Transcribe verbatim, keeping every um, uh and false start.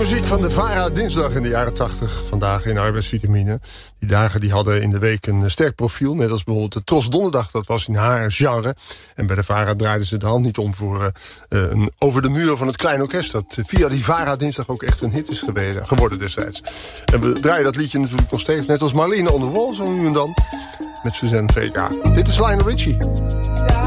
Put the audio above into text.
muziek van de VARA dinsdag in de jaren tachtig. Vandaag in arbeidsvitamine. Die dagen die hadden in de week een sterk profiel. Net als bijvoorbeeld de Tros Donderdag. Dat was in haar genre. En bij de VARA draaiden ze de hand niet om voor uh, een Over de Muren van het Klein Orkest. Dat via die VARA dinsdag ook echt een hit is geworden, geworden destijds. En we draaien dat liedje natuurlijk nog steeds. Net als Marlene on the Wall zo nu en dan. Met Suzanne Vega. Dit is Lionel Richie.